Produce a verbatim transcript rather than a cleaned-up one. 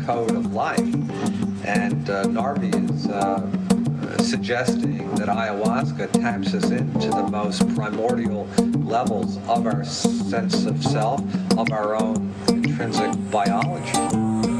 code of life. And uh, Narvi is uh, suggesting that ayahuasca taps us into the most primordial levels of our sense of self, of our own intrinsic biology.